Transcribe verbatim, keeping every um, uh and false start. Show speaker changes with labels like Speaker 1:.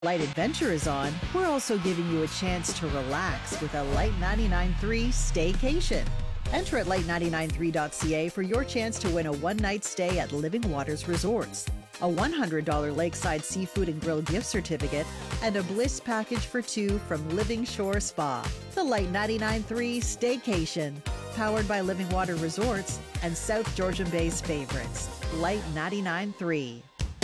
Speaker 1: Light Adventure is on, we're also giving you a chance to relax with a Light ninety-nine point three staycation. Enter at light nine nine three dot c a for your chance to win a one-night stay at Living Waters Resorts, a one hundred dollars Lakeside Seafood and Grill gift certificate, and a Bliss package for two from Living Shore Spa. The Light ninety-nine point three Staycation, powered by Living Water Resorts and South Georgian Bay's favorites, Light ninety-nine point three.